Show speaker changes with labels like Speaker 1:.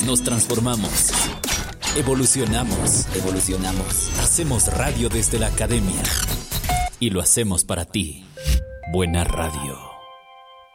Speaker 1: nos transformamos. Evolucionamos. Hacemos radio desde la academia. Y lo hacemos para ti. Buena radio.